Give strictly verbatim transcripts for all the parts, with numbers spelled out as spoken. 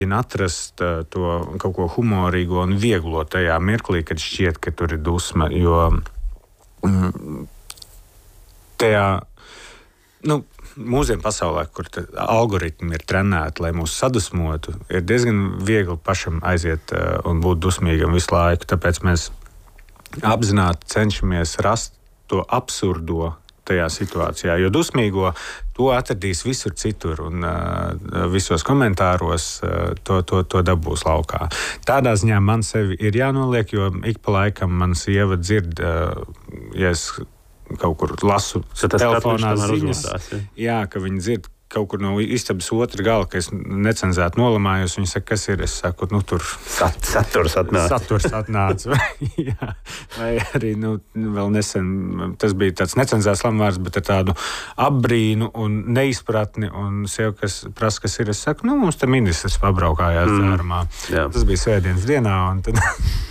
atrast uh, to kaut ko humorīgo un vieglo tajā mirklī, kad šķiet, ka tur ir dusma, jo mm, tajā, nu, mūsdienu pasaulē, kur algoritmi ir trenēti, lai mūs sadusmotu, ir diezgan viegli pašam aiziet uh, un būt dusmīgam visu laiku. Tāpēc mēs apzināti cenšamies rast to absurdo tajā situācijā, jo dusmīgo to atradīs visur citur un uh, visos komentāros uh, to, to, to dabūs laukā. Tādā ziņā man sevi ir jānoliek, jo ik pa laikam man sieva dzird, uh, ja es kaut kur lasu telefonā ziņas, uzmodās, ja? Jā, ka viņi dzird kaut kur no istabas otra gala, ka es necenzētu nolamājos. Viņi saka, kas ir? Es saku, nu tur Sat, saturs atnāca. Saturs atnāca. Jā. Vai arī, nu, vēl nesen tas bija tāds necenzēts lamvārds, bet ar tādu apbrīnu un neizpratni, un sev, kas prasa, kas ir, es saku, nu, mums te ministrs pabraukājās mm. dzērumā. Tas bija svētdienas dienā, un tad...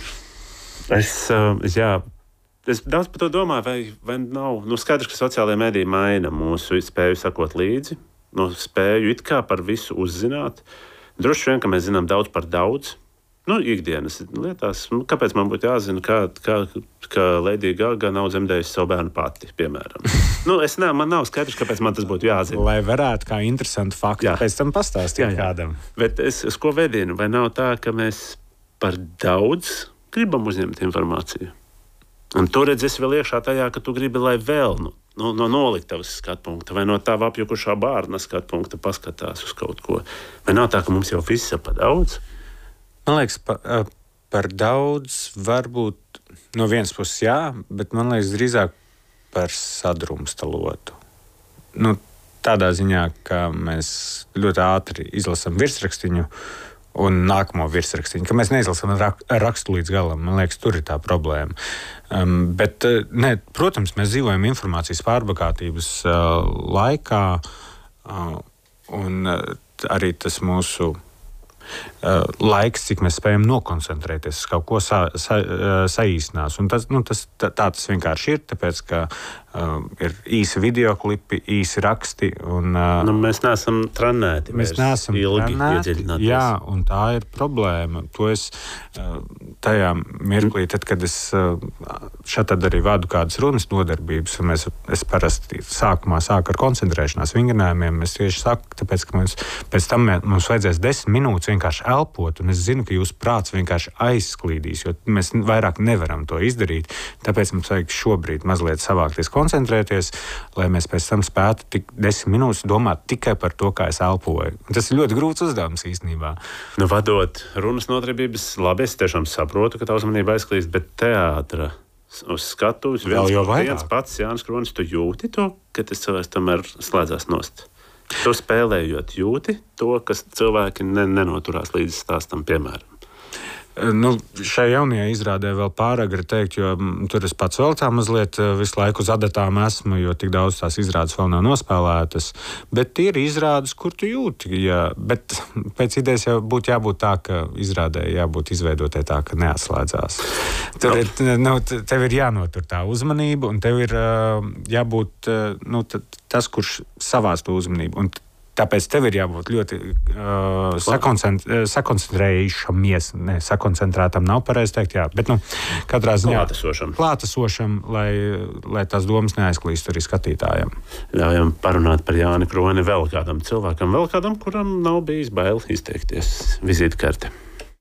es, jā... Es daudz par to domāju, vai, vai nav. Nu, skaidrs, ka sociālajie mediji maina mūsu spēju sakot līdzi, no spēju it kā par visu uzzināt. Droši vien, ka mēs zinām daudz par daudz. Nu, ikdienas lietās. Kāpēc man būtu jāzina, kā, kā, ka Lady Gaga nav dzemdējusi savu bērnu pati, piemēram? Nu, es ne, man nav skaidrs, kāpēc man tas būtu jāzina. Lai varētu kā interesantu faktu jā. Pēc tam pastāstīt kādam. Bet es, es ko vedinu? Vai nav tā, ka mēs par daudz gribam uzņemt informāciju? Un tur redz, es vēl iekšā tajā, ka tu gribi, lai vēl nu, no, no noliktavas skatpunkta vai no tava apjukušā bārna skatpunkta paskatās uz kaut ko. Vai nav tā, ka mums jau viss ir par daudz? Man liekas, pa, par daudz varbūt no vienas puses jā, bet man liekas drīzāk par sadrumstalotu. Nu, tādā ziņā, ka mēs ļoti ātri izlasam virsrakstiņu un nākamo virsrakstiņu, ka mēs neizlasām rak, rakstu līdz galam. Man liekas, tur ir tā problēma. Um, bet, ne, protams, mēs dzīvojam informācijas pārbagātības uh, laikā, uh, un uh, arī tas mūsu uh, laiks, cik mēs spējam nokoncentrēties uz kaut ko sa, sa, uh, saīsinās. Un tas, nu, tas, tā, tā tas vienkārši ir, tāpēc, ka uh, ir īsi videoklipi, īsi raksti. Un, uh, nu, mēs neesam trenēti. Mēs neesam ilgi iedziļināties. Jā, un tā ir problēma. To es uh, tajā mirklī, tad, kad es uh, šādi arī vadu kādas runas nodarbības, un mēs, es parasti sākumā sāku ar koncentrēšanās vingrinājumiem, es tieši saku, tāpēc, ka mums, pēc tam mums vajadzēs desmit minūtes vienkārši elpot, un es zinu, ka jūsu prāts vienkārši aizsklīdīs, jo mēs vairāk nevaram to izdarīt. Tāpēc mums vajag šobrīd mazliet savākties, koncentrēties, lai mēs pēc tam spētu tik desmit minūtes domāt tikai par to, kā es elpoju. Un tas ir ļoti grūts uzdevums īstenībā. Nu, vadot runas nodarbības, labi, es tiešām saprotu, ka tā uzmanība aizklīst, bet teātra uz skatuves viens, viens pats Jānis Kronis, tu jūti to, ka tas cilvēks tomēr slēdzās nost? Tu spēlējot jūti to, kas cilvēki ne, nenoturās līdz stāstam, piemēram. Nu, šai jaunajā izrādē vēl pāragri teikt, jo tur es pats vēl tā mazliet visu laiku uz adatām esmu, jo tik daudz tās izrādes vēl nav nospēlētas. Bet ir izrādes, kur tu jūti. Jā, bet pēc idejas jau būtu jābūt tā, ka izrādē jābūt izveidotai tā, ka neatslēdzās. Tur ir, nu, tev ir jānotur tā uzmanība, un tev ir jābūt nu, tas, kurš savās to uzmanību. Un tāpēc tev ir jābūt ļoti uh, sakoncent, sakoncentrējušamies. Ne, sakoncentrētam nav pareizi teikt, jā. Bet, nu, katrā ziņā klātesošam. Klātesošam, lai, lai tās domas neaizklīst arī skatītājiem. Ļaujam parunāt par Jāni Kroni vēl kādam cilvēkam, vēl kādam, kuram nav bijis bail izteikties. Vizītkarte.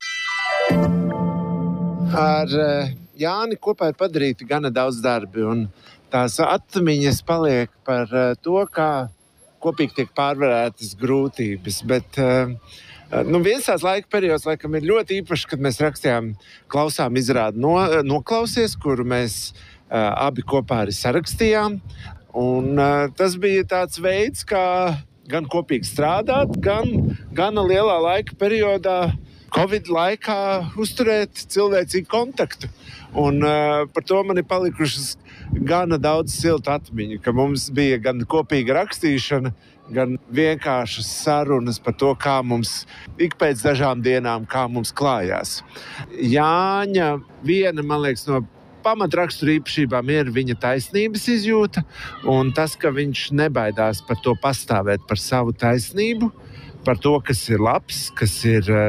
Ar Jāni kopā ir padarīti gana daudz darbi, un tās atmiņas paliek par to, kā kopīgi tiek pārvarētas grūtības, bet nu, viens tās laika periods laikam ir ļoti īpašs, kad mēs rakstījām klausām izrādi no, noklausies, kuru mēs uh, abi kopā arī sarakstījām, un uh, tas bija tāds veids, kā gan kopīgi strādāt, gan gana lielā laika periodā, Covid laikā uzturēt cilvēcīgu kontaktu. Un uh, par to man ir palikušas gana daudz siltu atmiņu, ka mums bija gan kopīga rakstīšana, gan vienkāršas sarunas par to, kā mums ik pēc dažām dienām, kā mums klājās. Jāņa viena, man liekas, no pamatrakstura īpašībām ir viņa taisnības izjūta, un tas, ka viņš nebaidās par to pastāvēt par savu taisnību, par to, kas ir labs, kas ir